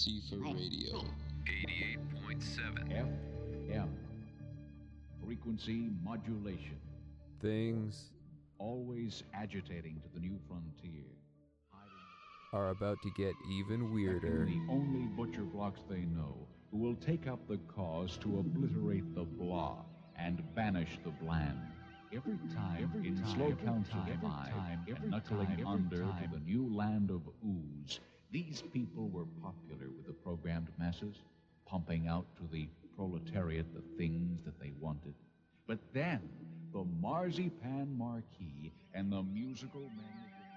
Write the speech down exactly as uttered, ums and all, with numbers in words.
Antifa Radio. eighty-eight point seven F M. Frequency modulation. Things Always agitating to the new frontier. are about to get even weirder. The only butcher blocks they know, who will take up the cause to obliterate the blah and banish the bland. Every time, every in time, slow count to five, time, and knuckling under to the new land of ooze, these people were popular with the programmed masses, pumping out to the proletariat the things that they wanted. But then, the marzipan marquee and the musical men...